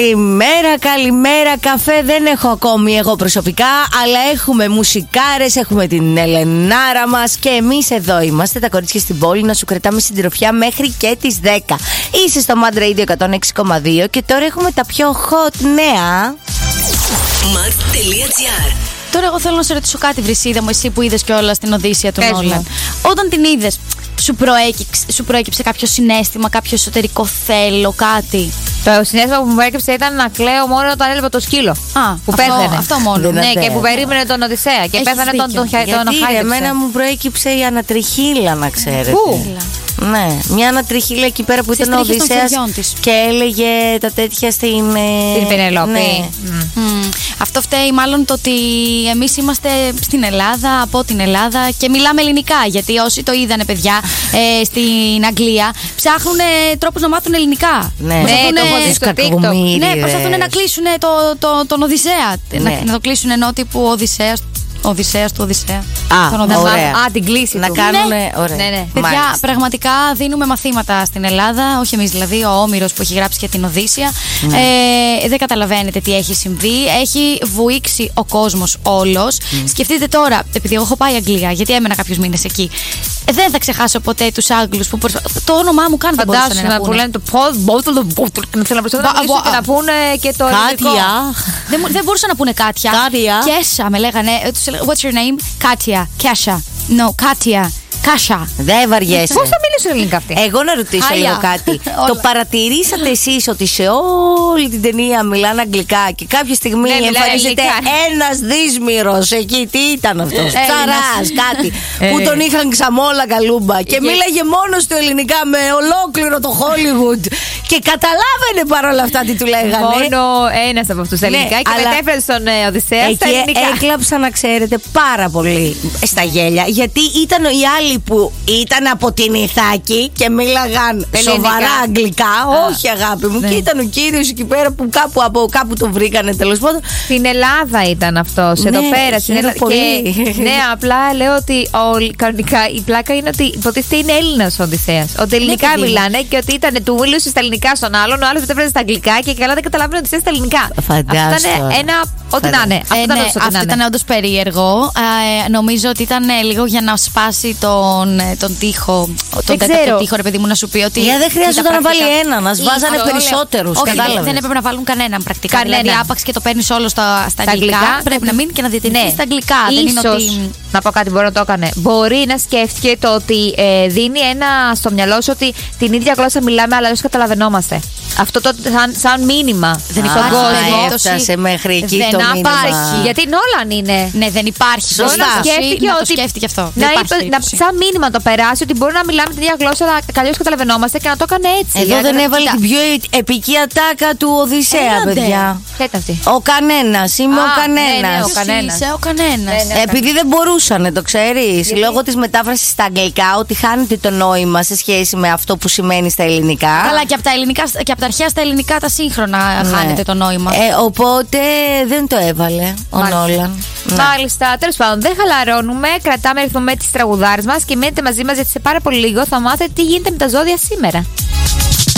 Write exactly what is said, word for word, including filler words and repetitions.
Καλημέρα, καλημέρα. Καφέ δεν έχω ακόμη εγώ προσωπικά, αλλά έχουμε μουσικάρες, έχουμε την Ελενάρα μας και εμείς εδώ είμαστε, τα κορίτσια στην πόλη, να σου κρατάμε συντροφιά μέχρι και τις δέκα. Είσαι στο Mad Radio εκατόν έξι κόμμα δύο και τώρα έχουμε τα πιο hot νέα. Mad.gr. Τώρα εγώ θέλω να σε ρωτήσω κάτι, Βρυσίδα μου, εσύ που είδες κιόλας την Οδύσσεια του Νόλαν. Όταν την είδες, σου προέκυψε, σου προέκυψε κάποιο συναίσθημα, κάποιο εσωτερικό θέλω, κάτι? Το συνέστημα που μου προέκυψε ήταν να κλαίω μόνο όταν έλειπε το σκύλο. Α, που αυτό, πέθανε. Αυτό μόνο. Ναι, και που περίμενε τον Οδυσσέα και Έχεις πέθανε τον, τον, τον, τον Γιατί εμένα μου προέκυψε η ανατριχίλα, να ξέρετε. Πού? Ναι, μια ανατριχίλα εκεί πέρα που ήταν ο Οδυσσέας και έλεγε τα τέτοια στην Την Πενελόπη. Ναι. Mm. Mm. Αυτό φταίει μάλλον το ότι εμείς είμαστε στην Ελλάδα, από την Ελλάδα και μιλάμε ελληνικά. Γιατί όσοι το είδανε, παιδιά, ε, στην Αγγλία, ψάχνουν τρόπους να μάθουν ελληνικά. Ναι, προσπαθούν, ναι, το έχω δει στο TikTok. Ναι, προσπαθούν να κλείσουν το, το, τον Οδυσσέα. Ναι. Να, να το κλείσουν ενώ τύπου Οδυσσέας. Οδυσσέας του Οδυσσέα. Α, τον ωραία. Οδυσσέα. Α, την κλίση να του. κάνουνε, Ναι. ωραία. Ναι, ναι. Παιδιά, Μάλιστα. πραγματικά δίνουμε μαθήματα στην Ελλάδα. Όχι εμείς δηλαδή, ο Όμηρος που έχει γράψει και την Οδύσσια. Ναι. Ε, δεν καταλαβαίνετε τι έχει συμβεί. Έχει βουήξει ο κόσμος όλος. Mm. Σκεφτείτε τώρα, επειδή εγώ έχω πάει Αγγλία, γιατί έμενα κάποιους μήνες εκεί. Ε, δεν θα ξεχάσω ποτέ τους Άγγλους που προσπα... το όνομά μου καν δεν μπορούσαν να πούνε. Που λένε το πώς, bottle of bottle. Και να μιλήσουν και να πούνε και το ελληνικό. Κάτια. Δεν, δεν μπορούσαν να πούνε Κάτια. Κάτια. Κέσα με λέγανε. What's your name? Κάτια. Κέσσα. No, Κάτια. Κάσα. Δεν βαριέσαι. Πώς θα μιλήσουν ελληνικά αυτοί? Εγώ να ρωτήσω Χάλια. λίγο κάτι. Το παρατηρήσατε εσείς ότι σε όλη την ταινία μιλάνε αγγλικά και κάποια στιγμή Ναι, μιλάνε εμφανίζεται ελληνικά. ένας δύσμυρος εκεί? Τι ήταν αυτός? Έλληνας. Τσαράς, κάτι. Που τον είχαν ξαμόλα καλούμπα και μίλαγε μόνο του ελληνικά με ολόκληρο το Hollywood. Και καταλάβαινε παρόλα αυτά τι του λέγανε. Μόνο ένας από αυτούς τα Ναι, ελληνικά και αλλά μετέφερε στον ε, Οδυσσέα στα εκεί ελληνικά. έκλαψα, να ξέρετε, πάρα πολύ στα γέλια. Γιατί ήταν οι άλλοι που ήταν από την Ιθάκη και μίλαγαν Ελληνικά. σοβαρά αγγλικά. Α, Όχι, αγάπη μου. ναι. Και ήταν ο κύριος εκεί πέρα που κάπου, από κάπου τον βρήκανε, τέλος πάντων. Στην Ελλάδα ήταν αυτός, Ναι, εδώ πέρα. Στην χαίρομαι Ελλάδα. πολύ. Και, ναι, απλά λέω ότι ο, κανονικά η πλάκα είναι ότι υποτίθεται είναι Έλληνας ο Οδυσσέας. Ότι ελληνικά παιδί μου. μιλάνε και ότι ήταν, του μιλούσε στα ελληνικά στον άλλον, ο άλλος μετέφερε στα αγγλικά και καλά δεν καταλάβαινε ότι στα ελληνικά. Φαντάσου Αυτό ήταν τώρα. ένα. Ό,τι να είναι. Αυτό Ε, ήταν ναι, όσο αυτό να είναι. ήταν όντως περίεργο. Ε, νομίζω ότι ήταν ε, λίγο για να σπάσει τον, ε, τον τοίχο. Τον τέταρτο ξέρω. τοίχο, ρε παιδί μου, να σου πει ότι. Για δεν χρειάζονταν τα να βάλει πρακτικά- ένα, να σβάζανε Αυτό λέω. περισσότερους, Όχι, κατάλαβες. δεν έπρεπε να βάλουν κανέναν πρακτικά. Κανέναν. Δηλαδή, άπαξ και το παίρνει όλο στα, στα, Στα αγγλικά, αγγλικά, πρέπει να μείνει και να διατηρηθεί Ναι. στα αγγλικά. Δεν είναι Ίσως, ότι. να πω κάτι, μπορεί να το έκανε. Μπορεί να σκέφτηκε το ότι ε, δίνει ένα στο μυαλό σου ότι την ίδια γλώσσα μιλάμε, αλλά δεν καταλαβαίνόμαστε. Αυτό το σαν, σαν μήνυμα. Δεν Α, υπάρχει κόσμο. περίπτωση. Έφτασε μέχρι εκεί Δεν το μήνυμα. υπάρχει. Γιατί Νόλαν είναι. Ναι, δεν υπάρχει. Σωστά. Μπορεί να Σκέφτηκε να το ότι- σκέφτηκε αυτό. Να, Δεν υπάρχει είπε, να, περίπτωση. σαν μήνυμα το περάσει ότι μπορεί να μιλάμε την ίδια γλώσσα, αλλά καλώς καταλαβαίνόμαστε και να το έκανε έτσι. Εδώ Για δεν να- έβαλε Κοίτα, την πιο επική ατάκα του Οδυσσέα, Έλατε. παιδιά. ποια ήταν αυτή? Ο κανένας, είμαι ο Α, κανένας. ναι, ναι, ο Ποιος κανένας. είσαι, ο κανένας. Ναι, ναι. Επειδή δεν μπορούσανε, το ξέρεις, λόγω της μετάφρασης στα αγγλικά, ότι χάνεται το νόημα σε σχέση με αυτό που σημαίνει στα ελληνικά. Καλά, και από τα, ελληνικά, και από τα αρχαία στα ελληνικά τα σύγχρονα Ναι. χάνεται το νόημα. Ε, οπότε δεν το έβαλε ο Μάλιστα. Νόλαν. Ναι. Μάλιστα, τέλος πάντων, δεν χαλαρώνουμε. Κρατάμε ρυθμό με τις τραγουδάρες μας και μείνετε μαζί μας γιατί σε πάρα πολύ λίγο θα μάθετε τι γίνεται με τα ζώδια σήμερα.